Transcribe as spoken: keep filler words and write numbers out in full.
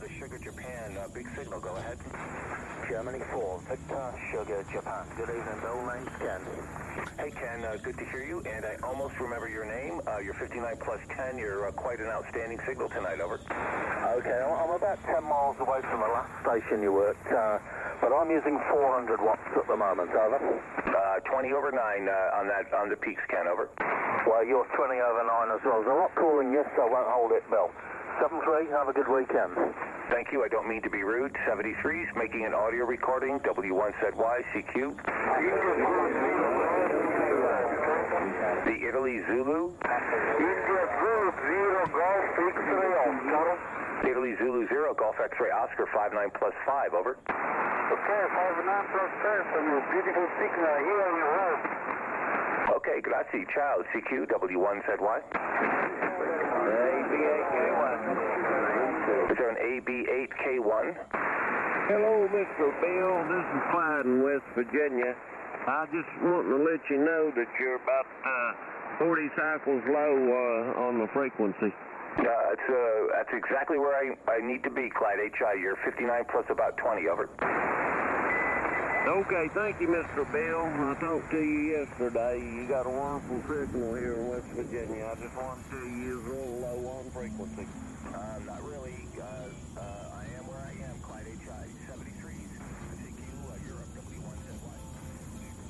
Alpha Sugar Japan, uh, big signal, go ahead. Germany four, Victor Sugar Japan. Good evening, Bill. Name's Ken. Hey Ken, uh, good to hear you, and I almost remember your name. Uh, you're fifty-nine plus ten, you're uh, quite an outstanding signal tonight, over. Okay, I'm about ten miles away from the last station you worked, uh, but I'm using four hundred watts at the moment, over. Uh, twenty over nine uh, on that, on the peaks, Ken, over. Well, you're twenty over nine as well. There's a lot calling you, so I won't hold it, Bill. seven three, have a good weekend. Thank you, I don't mean to be rude. seventy-three's making an audio recording, W one Z Y, C Q. The Italy Zulu. India Zulu zero Golf X-ray Oscar. Italy Zulu zero, Golf X-ray Oscar five nine plus five, over. Okay, five nine plus five, some beautiful signal here on your road. Okay, grazie, ciao, C Q, W one Z Y. A B eight K one. Is there an A B eight K one? Hello, Mister Bill. This is Clyde in West Virginia. I just want to let you know that you're about uh, forty cycles low uh, on the frequency. Uh, that's, uh, that's exactly where I, I need to be, Clyde H I. You're fifty-nine plus about twenty, over. Okay, thank you, Mister Bill. I talked to you yesterday. You got a wonderful signal here in West Virginia. I just wanted to tell you you're a little low on frequency. Uh, not really. Uh, uh, I am where I am, Clyde H I.